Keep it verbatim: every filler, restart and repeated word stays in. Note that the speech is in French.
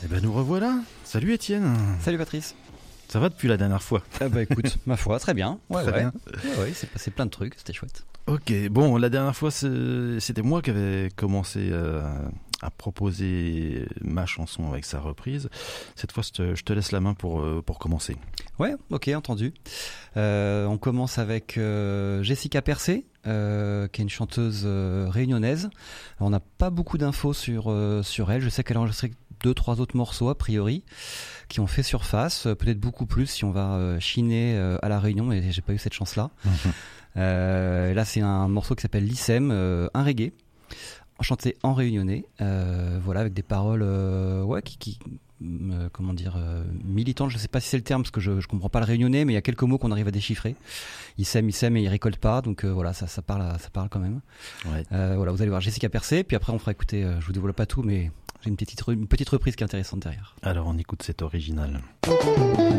ben nous revoilà. Salut Étienne. Salut Patrice. Ça va depuis la dernière fois? Ah bah écoute, ma foi, très bien. Ouais, très ouais. bien. Ouais, ouais, c'est passé plein de trucs, c'était chouette. Ok, bon, la dernière fois c'est... c'était moi qui avais commencé euh, à proposer ma chanson avec sa reprise. Cette fois, je te, je te laisse la main pour, euh, pour commencer. Ouais, ok, entendu. Euh, on commence avec euh, Jessica Persé, euh, qui est une chanteuse euh, réunionnaise. Alors, on n'a pas beaucoup d'infos sur, euh, sur elle. Je sais qu'elle a enregistré deux, trois autres morceaux, a priori, qui ont fait surface. Euh, peut-être beaucoup plus si on va euh, chiner euh, à La Réunion, mais j'ai pas eu cette chance-là. Mmh. Euh, là, c'est un morceau qui s'appelle Lissem, euh, un reggae, chanté en réunionnais, euh, voilà, avec des paroles euh, ouais, qui... qui Euh, comment dire euh, militante, je sais pas si c'est le terme parce que je, je comprends pas le réunionnais, mais il y a quelques mots qu'on arrive à déchiffrer. Il sème, il sème et il récolte pas, donc euh, voilà, ça, ça parle, à, ça parle quand même. Ouais. Euh, voilà, vous allez voir Jessica Persé, puis après on fera écouter. Euh, je vous dévoile pas tout, mais j'ai une petite, une petite reprise qui est intéressante derrière. Alors on écoute cet original.